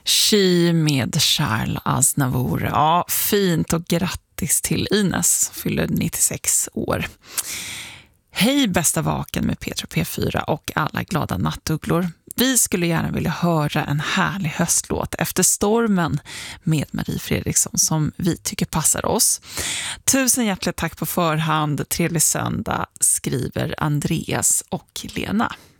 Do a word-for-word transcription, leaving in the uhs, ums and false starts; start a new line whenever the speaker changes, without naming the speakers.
She med Charles Aznavour. Ja, fint, och grattis till Ines, fyller nittiosex år. Hej bästa vaken med Petra P fyra och alla glada nattugglor. Vi skulle gärna vilja höra en härlig höstlåt efter stormen med Marie Fredriksson som vi tycker passar oss. Tusen hjärtligt tack på förhand. Trevlig söndag, skriver Andreas och Lena.